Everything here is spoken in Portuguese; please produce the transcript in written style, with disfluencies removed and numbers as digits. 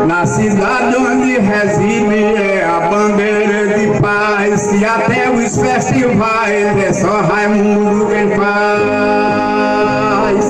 Na cidade onde reside é a bandeira de paz, que até os festivais é só Raimundo quem faz.